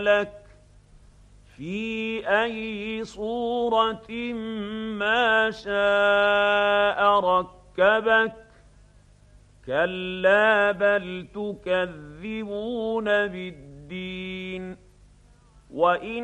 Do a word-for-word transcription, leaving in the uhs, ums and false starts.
لك في أي صورة ما شاء ركبك كلا بل تكذبون بالدين وإن